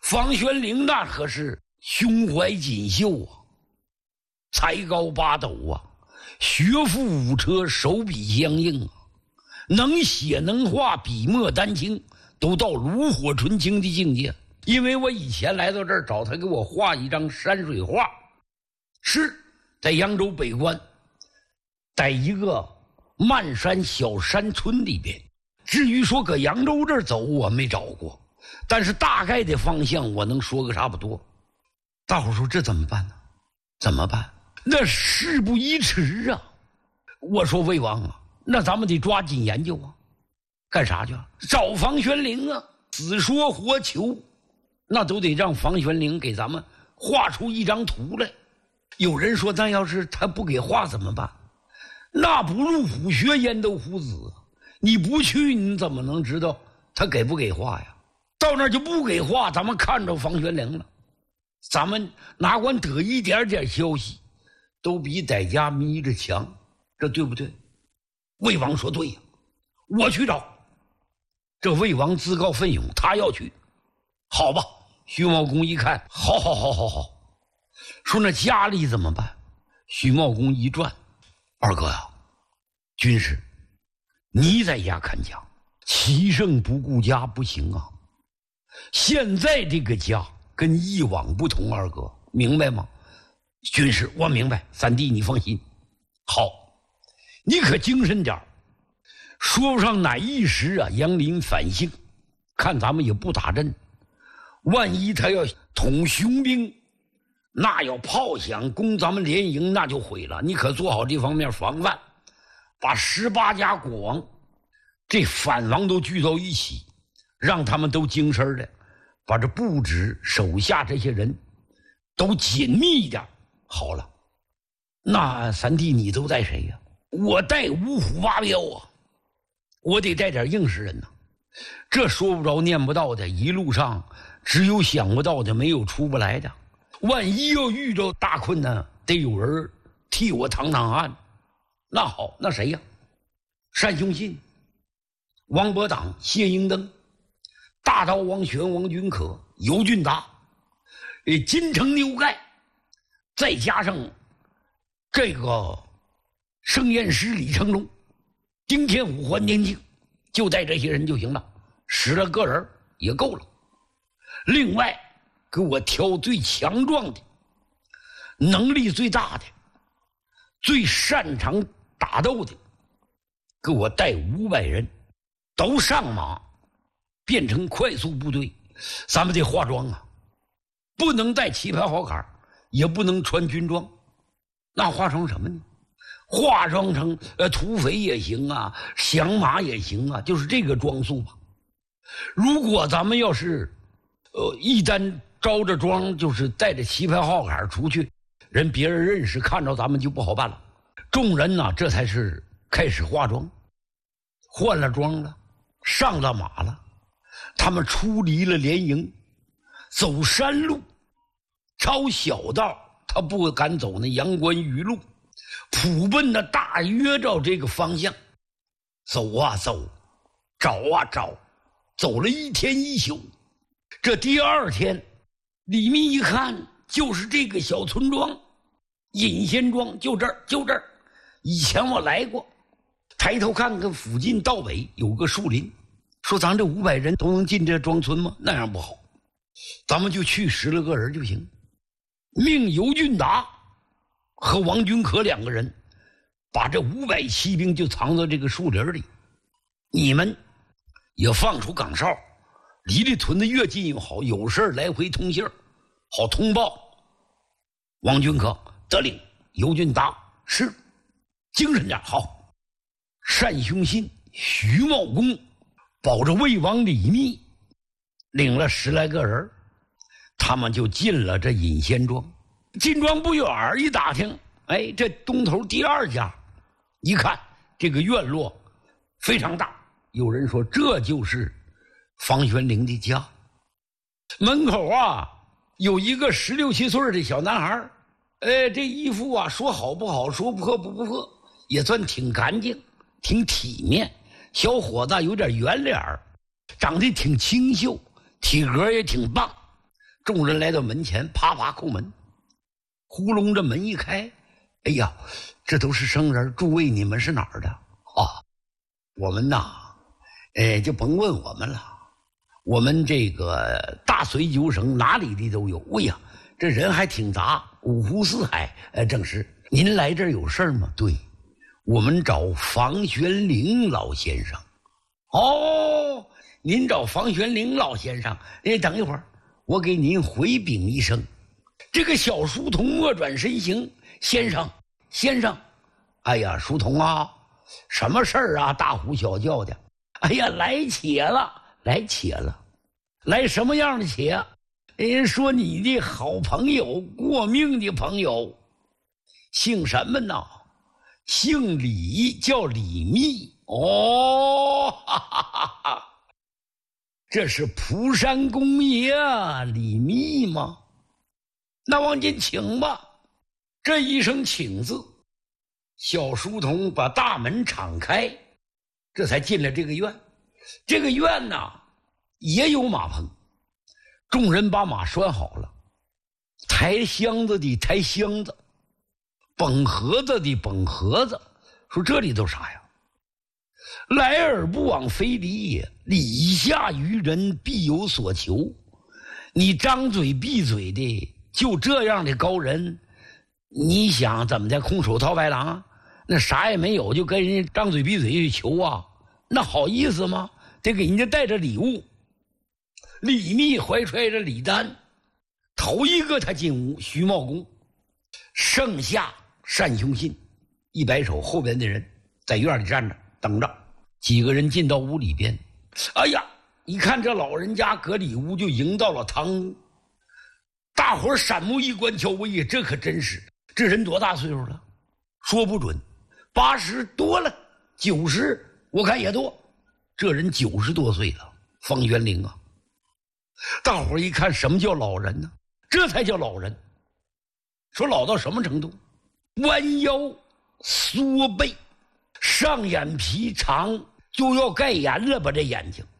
房玄龄那可是胸怀锦绣啊，才高八斗啊，学富五车，手笔相应啊，能写能画，笔墨丹青，都到炉火纯青的境界。因为我以前来到这儿找他给我画一张山水画，是在扬州北关，在一个漫山小山村里边。至于说搁扬州这儿走，我没找过，但是大概的方向我能说个差不多。大伙说这怎么办呢？怎么办？那事不宜迟啊！我说魏王啊，那咱们得抓紧研究啊。干啥去啊？找房玄龄啊，死说活求，那都得让房玄龄给咱们画出一张图来。有人说，那要是他不给画怎么办？那不入虎穴焉得虎子，你不去你怎么能知道他给不给画呀？到那儿就不给画，咱们看着房玄龄了，咱们哪管得一点点消息，都比在家眯着强，这对不对？魏王说对呀，我去找。这魏王自告奋勇，他要去。好吧，徐茂公一看，好，说那家里怎么办？徐茂公一转，二哥呀，军师，你在家看家，其胜不顾家不行啊。现在这个家跟以往不同，二哥明白吗？军师，我明白。三弟，你放心。好，你可精神点，说不上哪一时啊，杨林反兴，看咱们也不打阵，万一他要统雄兵，那要炮响攻咱们连营，那就毁了。你可做好这方面防范，把18家国王这反王都聚到一起，让他们都精神的，把这布置手下这些人都紧密一点。好了，那三弟你都带谁呀？我带五虎八彪啊，我得带点硬实人呐。这说不着念不到的，一路上只有想不到的，没有出不来的。万一要遇到大困难，得有人替我淌汗。那好，那谁呀？单雄信、王伯党、谢英登、大刀王玄、王君可、尤俊达、金城牛盖，再加上这个盛宴师李成龙、丁天虎、桓天庆，就带这些人就行了，10来个人也够了。另外给我挑最强壮的，能力最大的，最擅长打斗的，给我带500人，都上马，变成快速部队。咱们得化妆啊，不能带旗牌好杆，也不能穿军装，那化成什么呢？化妆成土匪也行啊，降马也行啊，就是这个装束吧。如果咱们要是一旦招着装，就是带着旗牌号杆出去，别人认识看着咱们就不好办了。众人呢，这才是开始化妆，换了装了，上了马了。他们出离了连营，走山路，抄小道，他不敢走那阳关余路，普奔的大约照这个方向走啊走，找啊找，走了1天1宿。这第2天，李密一看，就是这个小村庄，隐仙庄，就这儿。以前我来过，抬头看看附近道北有个树林，说咱这500人都能进这庄村吗？那样不好，咱们就去10来个人就行。命尤俊达和王君可2个人把这500骑兵就藏到这个树林里，你们也放出岗哨，离这屯子越近越好，有事来回通信，好通报。王君可得令，尤俊达是，精神点。好，单雄信、徐茂公保着魏王李密，领了10来个人，他们就进了这隐仙庄。进庄不远，一打听，这东头第2家，一看这个院落非常大，有人说这就是房玄龄的家。门口啊有一个16、17岁的小男孩，这衣服啊说好不好，说破不破，也算挺干净，挺体面。小伙子有点圆脸，长得挺清秀，体格也挺棒。 众人来到门前，啪啪叩门。呼隆着门一开，哎呀，这都是生人，诸位你们是哪儿的？啊，我们呐，就甭问我们了，我们这个大绥九省哪里的都有。哎呀，这人还挺杂，五湖四海。正是，您来这儿有事儿吗？对，我们找房玄龄老先生。哦，您找房玄龄老先生？等一会儿，我给您回禀一声。这个小书童恶转身形，先生，哎呀，书童啊，什么事儿啊？大呼小叫的。哎呀，来且了，来什么样的且？人说你的好朋友，过命的朋友，姓什么呢？姓李，叫李密。哦，哈哈哈哈，这是蒲山公爷啊，李密吗？那往进请吧。这一声请字，小书童把大门敞开，这才进了这个院。这个院呐，也有马棚，众人把马拴好了，抬箱子的抬箱子，捧盒子的捧盒子。说这里都啥呀？来而不往非礼也，礼下于人必有所求。你张嘴闭嘴的就这样的高人，你想怎么的？空手套白狼，那啥也没有就跟人家张嘴闭嘴去求啊？那好意思吗？得给人家带着礼物。李密怀揣着礼单，头一个他进屋，徐茂公，剩下单雄信，一摆手，后边的人在院里站着等着。几个人进到屋里边，哎呀，一看这老人家搁里屋就迎到了堂屋。大伙儿闪目一观瞧，哎呀，这可真是，这人多大岁数了？说不准80多了，90我看也多。这人90多岁了，方玄龄啊。大伙儿一看，什么叫老人呢？这才叫老人。说老到什么程度？弯腰缩背，上眼皮长就要盖严了吧，这眼睛